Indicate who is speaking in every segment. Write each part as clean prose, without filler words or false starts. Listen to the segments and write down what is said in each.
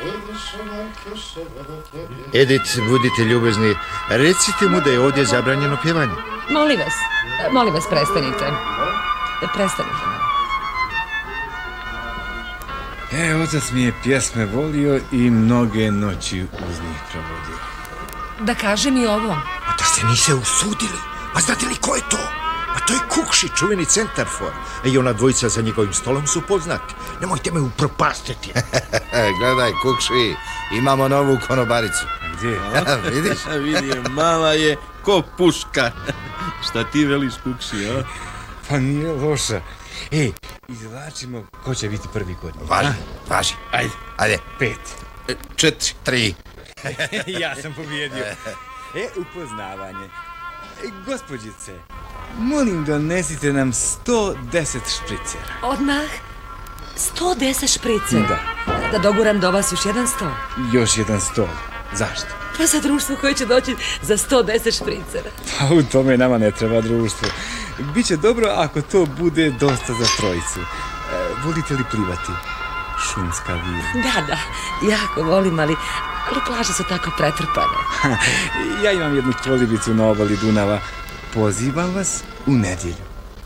Speaker 1: Edith, budite ljubazni, recite mu da je ovdje zabranjeno pjevanje.
Speaker 2: Molim vas, prestanite. Prestanite.
Speaker 3: Otac mi je pjesme volio i mnoge noći uz njih provodio.
Speaker 2: Da kažem i ovo.
Speaker 1: A da se niste usudili? A znate li ko je to? A to je Kukši, čuveni centarfor. I ona dvojica za njegovim stolom su poznati. Nemojte me upropastiti. Gledaj, Kukši, imamo novu konobaricu.
Speaker 3: Gdje?
Speaker 1: Vidiš?
Speaker 4: Vidi, mala je ko puška. Šta ti veliš, Kukši, a?
Speaker 3: Pa nije loša. Izvlačimo ko će biti prvi kod njih.
Speaker 1: Važi. Ajde.
Speaker 3: 5.
Speaker 1: 4. 3.
Speaker 3: Ja sam pobjedio. Upoznavanje. Gospođice, molim donesite nam 110 špricera.
Speaker 2: Odmah? 110 špricera? Da doguram do vas još jedan stol?
Speaker 3: Još jedan stol. Zašto?
Speaker 2: Pa za društvo koje će doći za 110 špricera.
Speaker 3: Pa u tome nama ne treba društvo. Biće dobro ako to bude dosta za trojicu. Volite li plivati? Šumska vila.
Speaker 2: Da, jako volim, ali plaže su tako pretrpane.
Speaker 3: Ja imam jednu kolibicu na obali Dunava. Pozivam vas u nedjelju.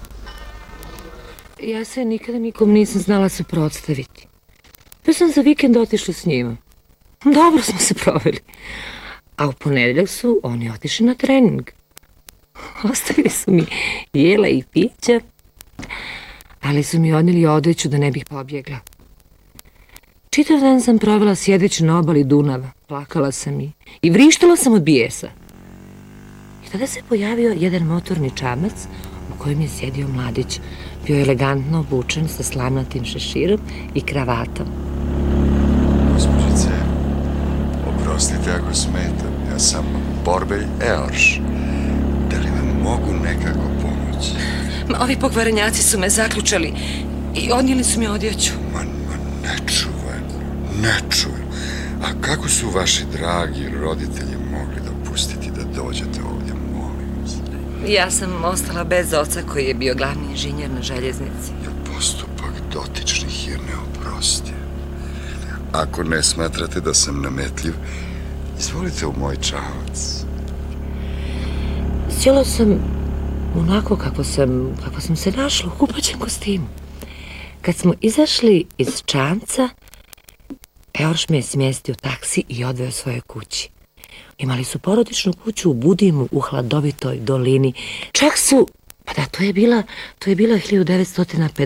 Speaker 2: Ja se nikada nikom nisam znala suprotstaviti. Pa sam za vikend otišla s njima. Dobro smo se proveli. A u ponedjeljak su oni otišli na trening. Ostavili su mi jela i pića, ali su mi odnijeli odeću da ne bih pobjegla. Čitav dan sam provela sjedeći na obali Dunava. Plakala sam i vrištala sam od bijesa. I tada se pojavio jedan motorni čamac u kojem je sjedio mladić. Bio je elegantno obučen sa slamnatim šeširom i kravatom.
Speaker 5: Gospođice, oprostite ako smetam, ja sam Borbelj Eorš. Da li vam mogu nekako pomoći?
Speaker 2: Ovi pokvarenjaci su me zaključali i odnijeli su mi odjeću.
Speaker 5: Ne čujem. A kako su vaši dragi roditelji mogli dopustiti da dođete ovdje, molim vas?
Speaker 2: Ja sam ostala bez oca koji je bio glavni inženjer na željeznici.
Speaker 5: Postupak dotičnih je neoprostiv. Ako ne smatrate da sam nametljiv, izvolite u moj čamac.
Speaker 2: Sjela sam onako kako sam se našla u kupaćem kostimu. Kad smo izašli iz čamca, Eorš me je smjestio u taksi i odveo svojoj kući. Imali su porodičnu kuću u Budimu u hladovitoj dolini. Čak su, pa da, to je bila 1950.